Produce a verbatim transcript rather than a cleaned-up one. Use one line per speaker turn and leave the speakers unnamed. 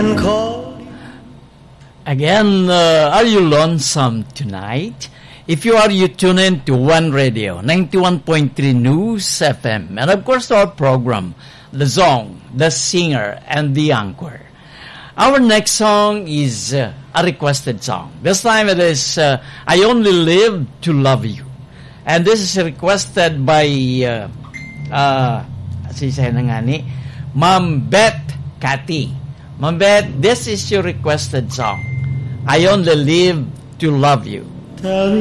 Again, uh, are you lonesome tonight? If you are, you tune in to One Radio, ninety-one point three News F M. And of course, our program, The Song, The Singer, and The Anchor. Our next song is uh, a requested song. This time it is uh, I Only Live to Love You. And this is requested by uh, uh, si na nga ni, Ma'am Beth Cathy. Ma'am Beth, this is your requested song. I Only Live to Love You.